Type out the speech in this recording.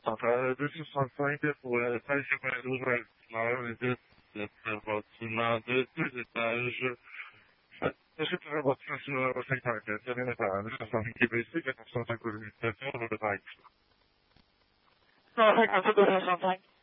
265 pour la page de les deux bâtiments de 2 étages. Je peux avoir sur le 54, il y a pas 265 QBC, 405 communications, le détail. 265.